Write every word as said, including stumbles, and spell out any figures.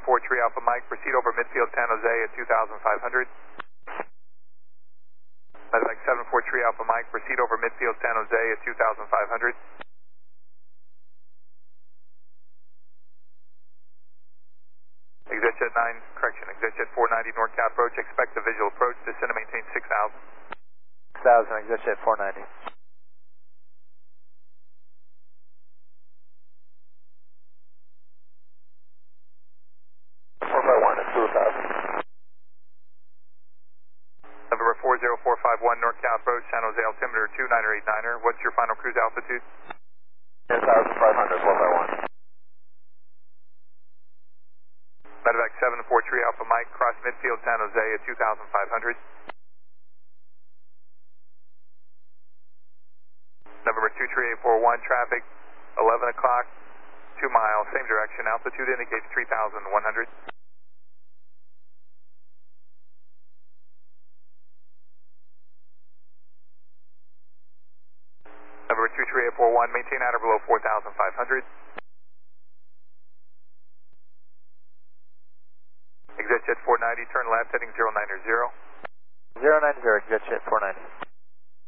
four three Alpha Mike, proceed over midfield San Jose at two thousand five hundred. Medevac seven four three Alpha Mike, proceed over midfield San Jose at two thousand five hundred. ExitJet nine, correction, ExitJet four ninety North Cap approach, expect a visual approach, descend and maintain six thousand. six thousand, ExitJet four ninety. four five one, it's two thousand. November four zero four five one North Cap approach, San Jose altimeter two niner eight niner, what's your final cruise altitude? ten thousand five hundred, four five one. Medevac seven four three Alpha Mike, cross midfield San Jose at two thousand five hundred. November two three eight four one, traffic, eleven o'clock, two miles, same direction, altitude indicates three thousand one hundred. November two three eight four one, maintain at or below four thousand five hundred. ExitJet four ninety, turn left, heading zero nine zero. zero nine zero, ExitJet four ninety.